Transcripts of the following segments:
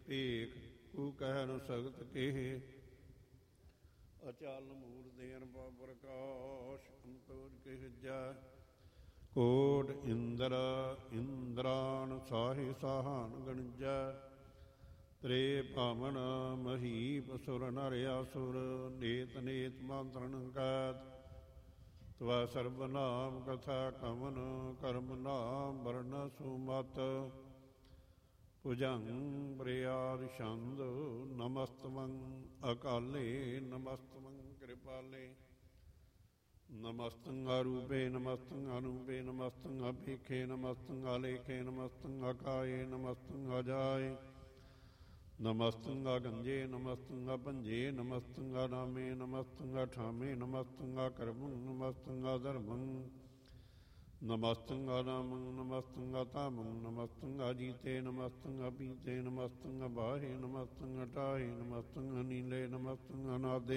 ਭੇਖ ਕੂ ਕਹਿ ਨ ਸਗਤ ਕੇਹ। ਅਚਲ ਮੂਲ ਦੇਨ ਪ੍ਰਕਾਸ਼ ਅੰਤੋਜ ਕੇ ਜੈ। ਕੋਟ ਇੰਦਰ ਇੰਦਰਾਨ ਸਾਹੇ ਸਾਹਾਨ ਗਣਜੈ। ਤ੍ਰੇ ਭਾਵਨ ਮਹੀਪ ਸੁਰ ਨਰ ਆਸੁਰ। ਨੇਤ ਨੇਤ ਮੰਤਰਨ ਕੈਤ ਤਵੈ ਸਰਬ ਨਾਮ ਕਥਾ ਕਵਨ। ਕਰਮ ਨਾਮ ਵਰਨ ਸੁਮਤ ਭੁਜੰਗ ਪ੍ਰਿਆਦ ਛੰਦ। ਨਮਸਤਵੰ ਅਕਾਲੇ ਨਮਸਤਵੰ ਕਿਰਪਾਲੇ। ਨਮਸਤੰ ਅਰੂਪੇ ਨਮਸਤੰ ਅਨੂਪੇ ਨਮਸਤੰ ਅਭੀਖੇ ਨਮਸਤੰ ਆਲੇਖੇ ਨਮਸਤੰ ਅਕਾਏ ਨਮਸਤੰ ਅਜਾਏ। ਨਮਸਤੰ ਅਗੰਜੇ ਨਮਸਤੰ ਅਭੰਜੇ ਨਮਸਤੰ ਅਨਾਮੇ ਨਮਸਤੰ ਅਠਾਮੇ ਨਮਸਤੰ ਅਕਰਮੰ ਨਮਸਤੰ ਅਧਰਮੰ। ਨਮਸਤੰ ਅਨਾਮੰ ਨਮਸਤੰ ਅਤਾਮੰ ਨਮਸਤੰ ਅਜੀਤੇ ਨਮਸਤੰ ਅਪੀਤੇ ਨਮਸਤੰ ਅਬਾਹੇ ਨਮਸਤੰ ਅਟਾਹੇ ਨਮਸਤੰ ਅਨੀਲੇ ਨਮਸਤੰ ਅਨਾਦੇ।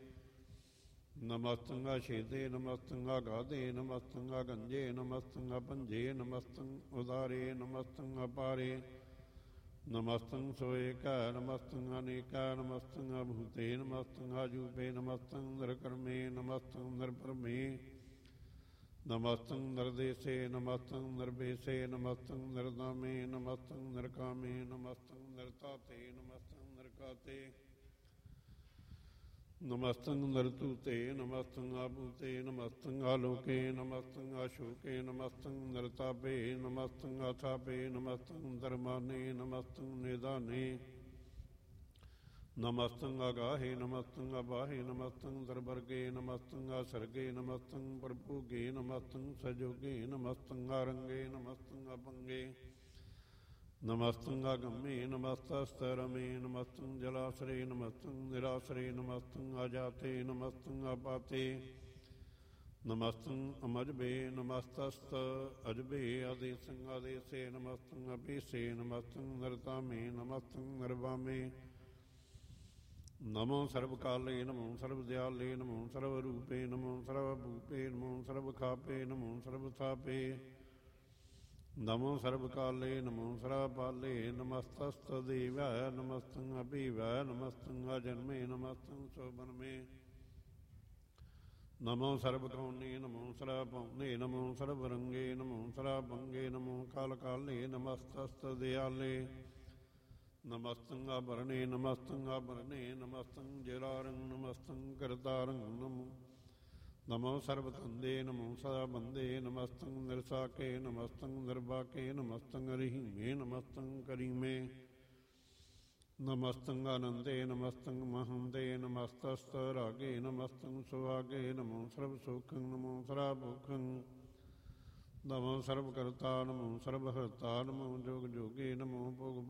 ਨਮਸਤੰ ਅਛੇਦੇ ਨਮਸਤੰ ਅਗਾਧੇ ਨਮਸਤੰ ਅਗੰਜੇ ਨਮਸਤੰ ਅਭੰਜੇ ਨਮਸਤੰ ਉਦਾਰੇ ਨਮਸਤੰ ਅਪਾਰੇ। ਨਮਸਤੰ ਸੋਏਕੈ ਨਮਸਤੰ ਅਨੇਕੈ ਨਮਸਤੰ ਅਭੂਤੇ ਨਮਸਤੰ ਅਜੂਪੇ ਨਮਸਤੰ ਨਿਰਕਰਮੇ ਨਮਸਤੰ ਨਿਰਭਰਮੇ। ਨਮਸਤੰ ਨਿਰਦੇਸੇ ਨਮਸਤੰ ਨਿਰਬੇਸੇ ਨਮਸਤੰ ਨਿਰਦਾਮੇ ਨਮਸਤੰ ਨਿਰਕਾਮੇ ਨਮਸਤੰ ਨਿਰਤਾਤੇ ਨਮਸਤੰ ਨਿਰਕਾਤੇ। ਨਮਸਤੰ ਨਿਰਤੂਤੇ ਨਮਸਤੰ ਆਭੂਤੇ ਨਮਸਤੰ ਆਲੋਕੇ ਨਮਸਤੰ ਅਸ਼ੋਕੇ ਨਮਸਤੰ ਨਿਰਤਾਪੇ ਨਮਸਤੰ ਅਥਾਪੇ ਨਮਸਤੰ ਦਰਮਾਨੇ ਨਮਸਤੰ ਨਿਦਾਨੇ। ਨਮਸਤੰ ਅਗਾਹੇ ਨਮਸਤੰ ਅਬਾਹੇ ਨਮਸਤੰ ਦਰਬਰਗੇ ਨਮਸਤੰ ਅਸਰਗੇ ਨਮਸਤੰ ਪ੍ਰਭੂਗੇ ਨਮਸਤੰ ਸਜੋਗੇ ਨਮਸਤੰ ਆਰੰਗੇ ਨਮਸਤੰ ਅਪੰਗੇ। ਨਮਸਤੰ ਅਗੰਮੇ ਨਮਸਤਸਤਰਮੇ ਨਮਸਤੰ ਜਲਾਸਰੇ ਨਮਸਤੰ ਨਿਰਾਸਰੇ ਨਮਸਤੰ ਅਜਾਤੇ ਨਮਸਤੰ ਅਪਾਤੇ। ਨਮਸਤੰ ਅਮਜਬੇ ਨਮਸਤਸਤ ਅਜਬੇ ਆਦੇਸੰ ਆਦੇਸੇ ਨਮਸਤੰ ਅਪੇਸੇ ਨਮਸਤੰ ਨਿਰਤਾਮੇ ਨਮਸਤੰ ਨਿਰਵਾਮੇ। ਨਮੋ ਸਰਬ ਕਾਲੇ ਨਮੋ ਸਰਬ ਦਿਆਲੇ ਨਮੋ ਸਰਬ ਰੂਪੇ ਨਮੋ ਸਰਬ ਭੂਪੇ ਨਮੋ ਸਰਬ ਖਾਪੇ ਨਮੋ ਸਰਬ ਥਾਪੇ। ਨਮੋ ਸਰਬ ਕਾਲੇ ਨਮੋ ਸਰਬ ਪਾਲੇ ਨਮਸਤਸਤ ਦੇਵੈ ਨਮਸਤੰ ਅਭੀਵੈ ਨਮਸਤੰ ਅਜਨਮੇ ਨਮਸਤੰ ਸੋਬਨਮੇ। ਨਮੋ ਸਰਬ ਕੌਣੇ ਨਮੋ ਸਰਬ ਪੌਣੇ ਨਮੋ ਸਰਬ ਰੰਗੇ ਨਮੋ ਸਰਬ ਭੰਗੇ ਨਮੋ ਕਾਲ ਕਾਲੇ ਨਮਸਤਸਤ ਦਿਆਲੇ। ਨਮਸਤੰ ਆਭਰਣੇ ਨਮਸਤੰ ਆਭਰਣੇ ਨਮਸਤੰ ਜਰਾਰੰ ਨਮਸਤੰ ਕਰਤਾਰੰ ਨਮੋ। ਨਮੋ ਸਰਬ ਧੰਦੇ ਨਮੋ ਸਰਬ ਬੰਦੇ ਨਮਸਤੰ ਨਿਰਸਾਕੇ ਨਮਸਤੰ ਨਿਰਬਾਕੇ ਨਮਸਤੰ ਰਹੀਮੇ ਨਮਸਤੰ ਕਰੀਮੇ। ਨਮਸਤੰ ਆਨੰਦੇ ਨਮਸਤੰ ਮਹੰਦੇ ਨਮਸਤਸਤ ਰਾਗੇ ਨਮਸਤੰ ਸੁਹਾਗੇ ਨਮੋ ਸਰਬ ਸੁਖੰ ਨਮੋ ਸਰਬ ਭੁਖੰ। ਨਮੋ ਸਰਬ ਕਰਤਾ ਨਮੋ ਸਰਬ ਹਰਤਾ ਨਮੋ ਜੋਗ ਜੋਗੇ ਨਮੋ ਭੋਗ